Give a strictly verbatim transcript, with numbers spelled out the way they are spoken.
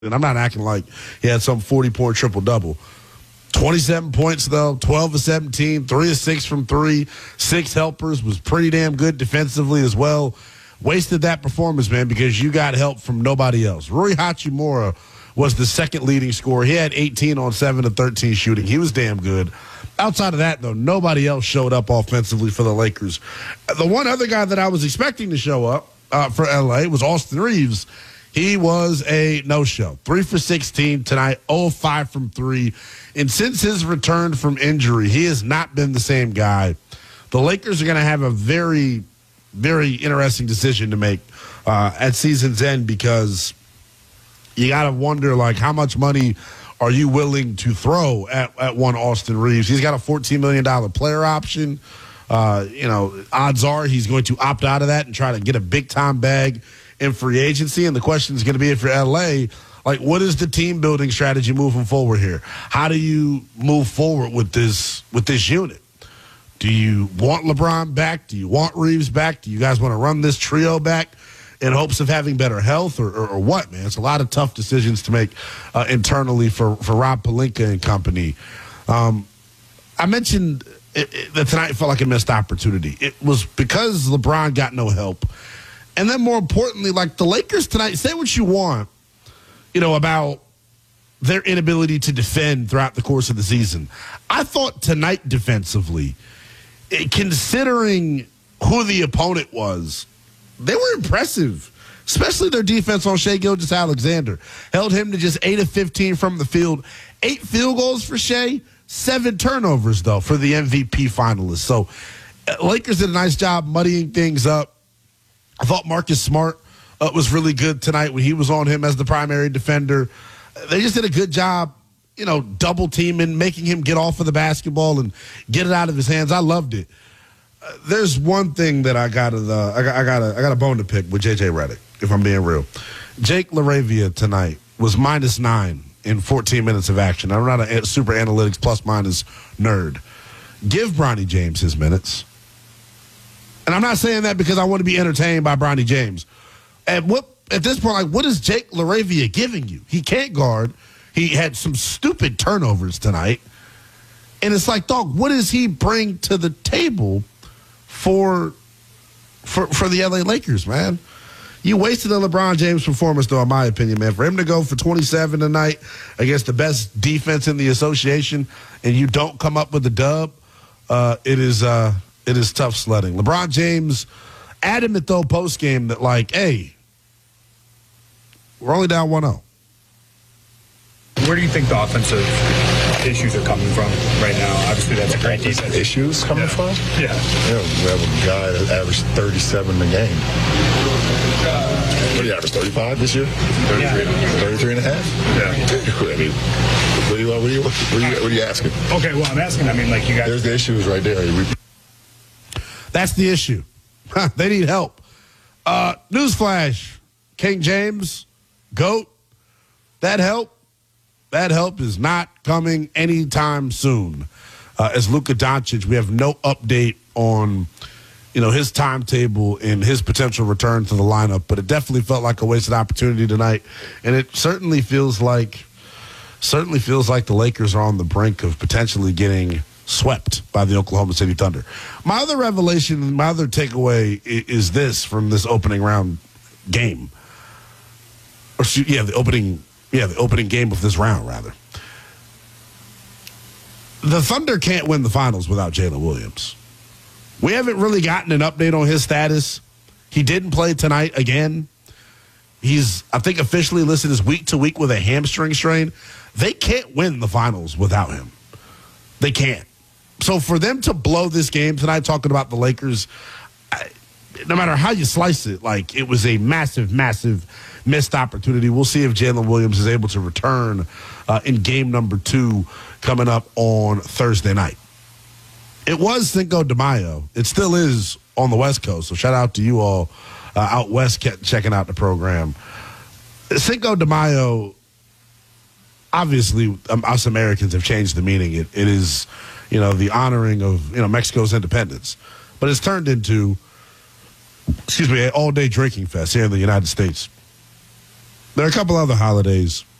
And I'm not acting like he had some forty-point triple-double. twenty-seven points, though, twelve of seventeen, three of six from three, six helpers, was pretty damn good defensively as well. Wasted that performance, man, because you got help from nobody else. Rui Hachimura was the second leading scorer. He had eighteen on seven of thirteen shooting. He was damn good. Outside of that, though, nobody else showed up offensively for the Lakers. The one other guy that I was expecting to show up uh, for L A was Austin Reeves. He was a no-show. Three for sixteen tonight, zero of five from three. And since his return from injury, he has not been the same guy. The Lakers are going to have a very, very interesting decision to make uh, at season's end, because you got to wonder, like, how much money are you willing to throw at, at one Austin Reeves? He's got a fourteen million dollars player option. Uh, you know, odds are he's going to opt out of that and try to get a big-time bag in free agency. And the question is going to be, if you're L A, like, what is the team building strategy moving forward here? How do you move forward with this with this unit? Do you want LeBron back? Do you want Reeves back? Do you guys want to run this trio back in hopes of having better health, or, or, or what, man? It's a lot of tough decisions to make uh, internally for, for Rob Pelinka and company. Um, I mentioned it, it, that tonight felt like a missed opportunity. It was because LeBron got no help. And then more importantly, like, the Lakers tonight, say what you want, you know, about their inability to defend throughout the course of the season. I thought tonight defensively, it, considering who the opponent was, they were impressive, especially their defense on Shai Gilgeous-Alexander. Held him to just eight of fifteen from the field. Eight field goals for Shai, seven turnovers, though, for the M V P finalists. So uh, Lakers did a nice job muddying things up. I thought Marcus Smart uh, was really good tonight when he was on him as the primary defender. They just did a good job, you know, double teaming, making him get off of the basketball and get it out of his hands. I loved it. Uh, there's one thing that I got uh, I got I got a, I got a bone to pick with J J Redick, if I'm being real. Jake LaRavia tonight was minus nine in fourteen minutes of action. I'm not a super analytics plus minus nerd. Give Bronny James his minutes. And I'm not saying that because I want to be entertained by Bronny James. At what at this point, like, what is Jake LaRavia giving you? He can't guard. He had some stupid turnovers tonight. And it's like, dog, what does he bring to the table for for for the L A Lakers, man? You wasted a LeBron James performance, though, in my opinion, man. For him to go for twenty-seven tonight against the best defense in the association, and you don't come up with the dub, uh, it is uh, it is tough sledding. LeBron James adamant, though, post-game that, like, hey, we're only down one oh. Where do you think the offensive issues are coming from right now? Obviously, that's a great defense. Issues coming yeah. from? Yeah. Yeah, we have a guy that averaged thirty-seven a game. What did he average, thirty-five this year? thirty-three, yeah. thirty-three and a half? Yeah. I mean, what are, you, what, are you, what, are you, what are you asking? Okay, well, I'm asking, I mean, like, you guys. There's the issues right there. We, That's the issue. They need help. Uh, newsflash, King James, GOAT, that help, that help is not coming anytime soon. Uh, as Luka Doncic, we have no update on, you know, his timetable and his potential return to the lineup, but it definitely felt like a wasted opportunity tonight, and it certainly feels like, certainly feels like the Lakers are on the brink of potentially getting swept by the Oklahoma City Thunder. My other revelation, my other takeaway is this from this opening round game. Or yeah, the opening, yeah, the opening game of this round, rather. The Thunder can't win the finals without Jalen Williams. We haven't really gotten an update on his status. He didn't play tonight again. He's, I think, officially listed as week to week with a hamstring strain. They can't win the finals without him. They can't. So for them to blow this game tonight, talking about the Lakers, I, no matter how you slice it, like, it was a massive, massive missed opportunity. We'll see if Jalen Williams is able to return uh, in game number two coming up on Thursday night. It was Cinco de Mayo. It still is on the West Coast, so shout out to you all uh, out west checking out the program. Cinco de Mayo, obviously, um, us Americans have changed the meaning. It, it is, you know, the honoring of, you know, Mexico's independence. But it's turned into, excuse me, an all-day drinking fest here in the United States. There are a couple other holidays